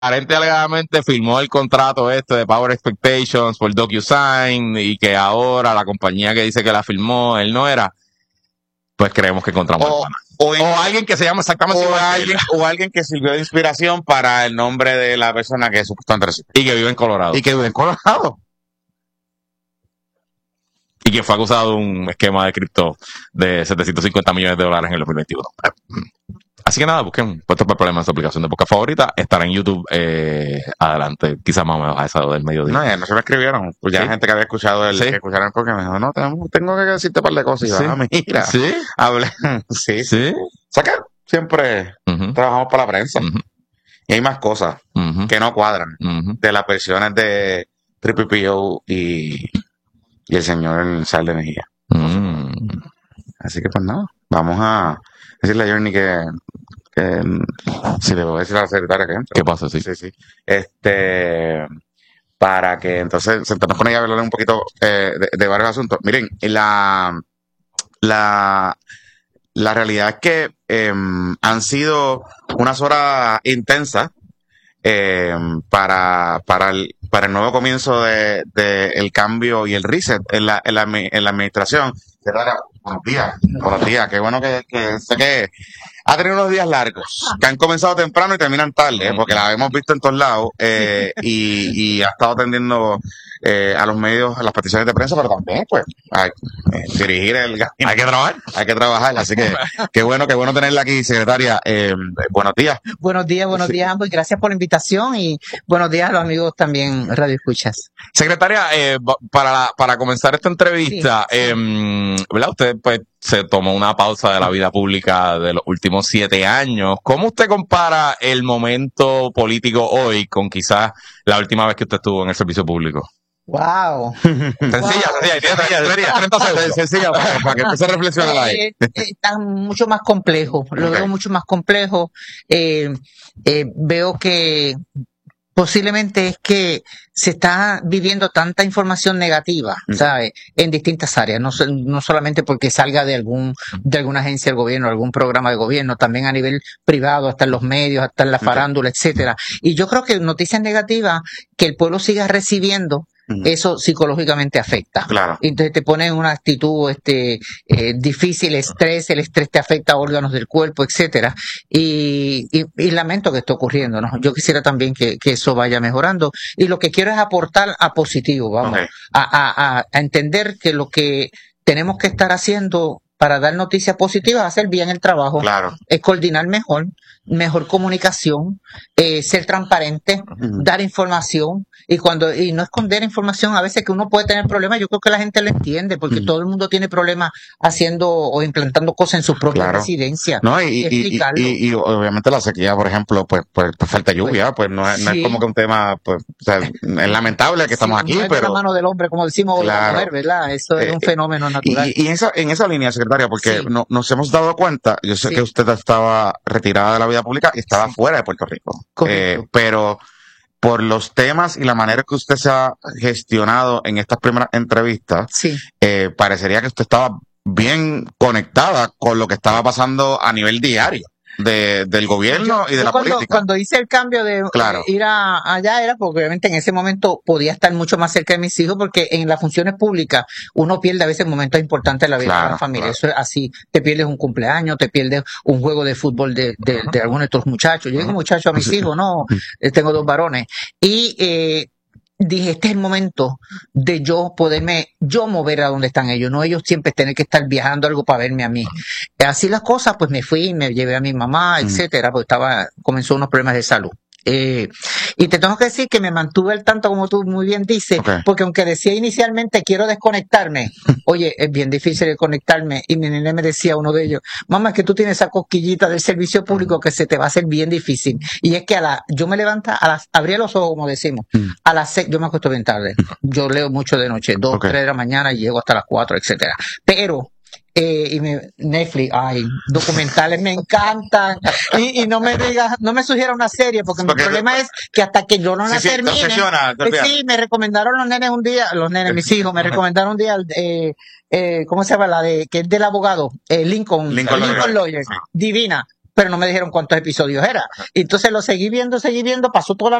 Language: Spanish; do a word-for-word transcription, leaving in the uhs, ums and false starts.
aparente alegadamente firmó el contrato este de Power Expectations por DocuSign y que ahora la compañía que dice que la firmó, él no era, pues creemos que encontramos O, el pana. o, en- O alguien que se llama exactamente o igual que él alguien, o alguien que sirvió de inspiración para el nombre de la persona que supuestamente recibió. y que vive en Colorado. Y que vive en Colorado. Y que fue acusado de un esquema de cripto de setecientos cincuenta millones de dólares en el dos mil veintiuno. Así que nada, busquen Puestos por Problemas en su aplicación de podcast favorita. Estará en YouTube eh, adelante, quizás más o menos a esa hora del mediodía. No, ya no se me escribieron. Pues ya Sí. gente que había escuchado el, Sí. que escucharon el podcast me dijo, no, tengo, tengo que decirte un par de cosas. Y yo, Sí. ah, mira. ¿Sí? Hablé. Sí. ¿Sí? O sea que siempre Uh-huh. trabajamos para la prensa. Uh-huh. Y hay más cosas Uh-huh. que no cuadran Uh-huh. de las versiones de Triple P O y, y el señor Sal de Energía. Mm. Así que pues nada, vamos a decirle a Journey que, que si le voy a decir a la secretaria que entre. ¿Qué pasa? Sí. Sí, sí. Este, para que entonces sentarnos con ella a hablar un poquito eh, de, de varios asuntos. Miren, la, la, la realidad es que eh, han sido unas horas intensas eh, para, para, el, para el nuevo comienzo de, de el cambio y el reset en la, en la, en la administración. Secretaria, buenos días, buenos días, qué bueno que, que sé que ha tenido unos días largos, que han comenzado temprano y terminan tarde, ¿eh? Porque la hemos visto en todos lados, eh, y, y ha estado atendiendo eh, a los medios, a las peticiones de prensa, pero también, pues, a, eh, dirigir el gabinete. Hay que trabajar. Hay que trabajar, así que qué bueno, qué bueno tenerla aquí, secretaria. Eh, buenos días. Buenos días, buenos Sí. días a ambos y gracias por la invitación y buenos días a los amigos también Radio Escuchas. Secretaria, eh, ba- para, la- para comenzar esta entrevista, Sí, sí. eh, ¿verdad? Usted pues se tomó una pausa de la vida pública de los últimos siete años. ¿Cómo usted compara el momento político hoy con quizás la última vez que usted estuvo en el servicio público? Wow. Sencilla, sencilla, tiene treinta, treinta segundos. Sencilla, para, para que empiece a reflexionar ahí. Eh, eh, está mucho más complejo, lo Ok. veo mucho más complejo. Eh, eh, veo que posiblemente es que se está viviendo tanta información negativa, Mm. ¿sabes? En distintas áreas, no, so- no solamente porque salga de algún de alguna agencia del gobierno, algún programa de gobierno, también a nivel privado, hasta en los medios, hasta en la Ok. farándula, etcétera. Y yo creo que noticias negativas que el pueblo siga recibiendo, Ujú. eso psicológicamente afecta. Claro. Entonces te pone en una actitud este eh, difícil, estrés, el estrés te afecta a órganos del cuerpo, etcétera. Y, y, y lamento que esté ocurriendo, ¿no? Yo quisiera también que, que eso vaya mejorando. Y lo que quiero es aportar a positivo, vamos, Ok. a, a, a, a entender que lo que tenemos que estar haciendo para dar noticias positivas, hacer bien el trabajo, Claro. es coordinar mejor, mejor comunicación, eh, ser transparente, Ujú. dar información y cuando y no esconder información a veces que uno puede tener problemas. Yo creo que la gente lo entiende porque Ujú. todo el mundo tiene problemas haciendo o implantando cosas en sus propias Claro. residencias. No, y, Y y, y, explicarlo. y, y obviamente la sequía, por ejemplo, pues, pues, pues falta lluvia, pues no es, no es Sí. como que un tema, pues, o sea, es lamentable que estamos Sí, aquí, no es de la pero... mano del hombre, como decimos, o de la Claro. mujer, ¿verdad? Eso es Eh, un fenómeno natural. Y, y en, esa, en esa línea, secretaria, porque Sí. no, nos hemos dado cuenta, yo sé Sí. que usted estaba retirada de la vida pública y estaba Sí. fuera de Puerto Rico. Correcto. Eh, pero por los temas y la manera que usted se ha gestionado en estas primeras entrevistas, Sí. eh, parecería que usted estaba bien conectada con lo que estaba pasando a nivel diario de, del gobierno y de Yo la cuando, política. cuando hice el cambio de Claro. eh, ir a, allá era porque obviamente en ese momento podía estar mucho más cerca de mis hijos porque en las funciones públicas uno pierde a veces momentos importantes de la vida Claro, de la familia. claro. Eso es así. Te pierdes un cumpleaños, te pierdes un juego de fútbol de, de, de algunos de estos muchachos. Yo digo Ujú. muchachos a mis hijos, no, eh, tengo dos varones. Y eh, dije, este es el momento de yo poderme, yo mover a donde están ellos, no ellos siempre tener que estar viajando algo para verme a mí. Así las cosas, pues me fui, me llevé a mi mamá, Mm. etcétera, porque estaba, comenzó unos problemas de salud. Eh, y te tengo que decir que me mantuve al tanto, como tú muy bien dices, Ok. porque aunque decía inicialmente quiero desconectarme, oye, es bien difícil desconectarme. Y mi nene me decía, uno de ellos, mamá, es que tú tienes esa cosquillita del servicio público que se te va a hacer bien difícil. Y es que a la, yo me levanta, a las, abría los ojos, como decimos, Mm. a las seis, yo me acuesto bien tarde. Yo leo mucho de noche, dos, Ok. tres de la mañana y llego hasta las cuatro, etcétera. Pero, eh, y me, Netflix, ay, documentales me encantan. Y, y no me digas, no me sugiera una serie, porque, Porque- mi problema es que hasta que yo no Sí, la sí, te termine. obsesiona, te Eh, olvidas. sí, me recomendaron los nenes un día, los nenes, mis hijos, me recomendaron un día, eh, eh, ¿cómo se llama? La de, que es del abogado, eh, Lincoln, Lincoln Lincoln, Lawyer. Lawyer. Sí. Divina. pero no me dijeron cuántos episodios era. Entonces lo seguí viendo, seguí viendo, pasó toda la